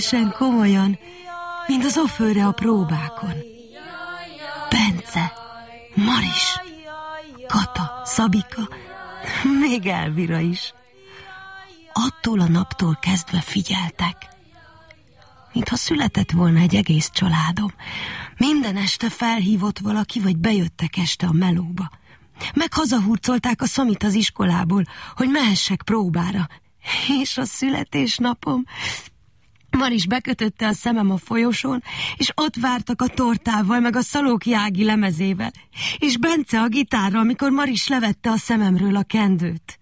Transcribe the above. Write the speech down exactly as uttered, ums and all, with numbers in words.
teljesen komolyan, mint az ofőre a próbákon. Bence, Maris, Kata, Szabika, még Elvira is. Attól a naptól kezdve figyeltek, mintha született volna egy egész családom. Minden este felhívott valaki, vagy bejöttek este a melóba. Meg hazahurcolták a Szamit az iskolából, hogy mehessek próbára. És a születésnapom... Maris bekötötte a szemem a folyosón, és ott vártak a tortával, meg a Szalóki Ági lemezével, és Bence a gitárral, amikor Maris levette a szememről a kendőt.